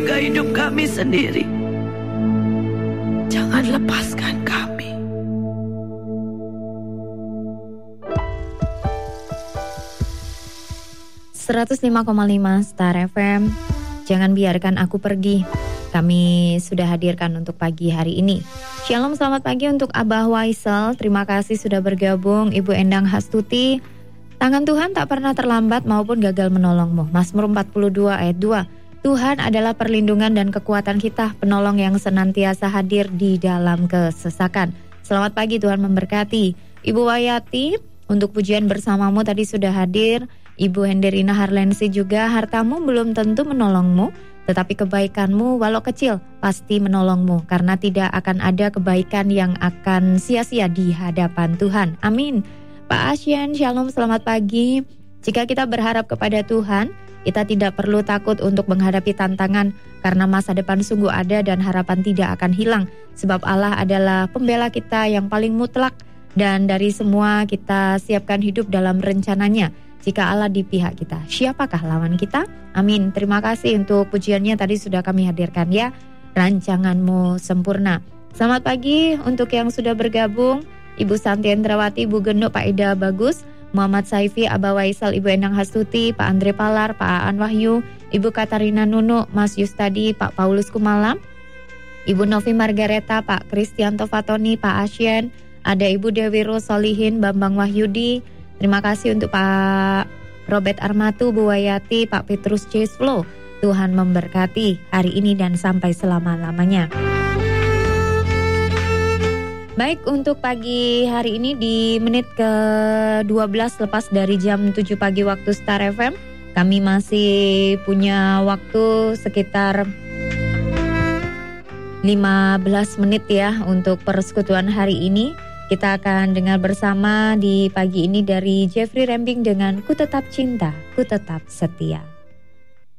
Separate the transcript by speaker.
Speaker 1: hidup kami sendiri. Jangan lepaskan kami.
Speaker 2: .5,5 Star FM. Jangan biarkan aku pergi. Kami sudah hadirkan untuk pagi hari ini. Shalom, selamat pagi untuk Abah Waisal. Terima kasih sudah bergabung. Ibu Endang Hastuti. Tangan Tuhan tak pernah terlambat maupun gagal menolongmu. Mazmur 42 ayat 2. Tuhan adalah perlindungan dan kekuatan kita, penolong yang senantiasa hadir di dalam kesesakan. Selamat pagi, Tuhan memberkati. Ibu Wayati, untuk pujian bersamamu tadi sudah hadir. Ibu Henderina Harlensi juga, hartamu belum tentu menolongmu, tetapi kebaikanmu walau kecil pasti menolongmu, karena tidak akan ada kebaikan yang akan sia-sia di hadapan Tuhan. Amin. Pak Asyen, shalom, selamat pagi. Jika kita berharap kepada Tuhan, kita tidak perlu takut untuk menghadapi tantangan, karena masa depan sungguh ada dan harapan tidak akan hilang. Sebab Allah adalah pembela kita yang paling mutlak, dan dari semua kita siapkan hidup dalam rencananya. Jika Allah di pihak kita, siapakah lawan kita? Amin. Terima kasih untuk pujiannya tadi sudah kami hadirkan ya. Rancanganmu sempurna. Selamat pagi untuk yang sudah bergabung. Ibu Santi Endrawati, Ibu Genduk, Pak Ida Bagus, Muhammad Saifi, Abah Waisal, Ibu Endang Hastuti, Pak Andre Palar, Pak Aan Wahyu, Ibu Katarina Nunu, Mas Yustadi, Pak Paulus Kumalam, Ibu Novi Margareta, Pak Kristianto Fatoni, Pak Asyen, ada Ibu Dewi Rosolihin, Bambang Wahyudi. Terima kasih untuk Pak Robert Armatu, Bu Wayati, Pak Petrus Jesflo. Tuhan memberkati hari ini dan sampai selama-lamanya. Baik, untuk pagi hari ini di menit ke-12 lepas dari jam 7 pagi waktu Star FM, kami masih punya waktu sekitar 15 menit ya untuk persekutuan hari ini. Kita akan dengar bersama di pagi ini dari Jeffrey Rembing dengan Ku Tetap Cinta, Ku Tetap Setia.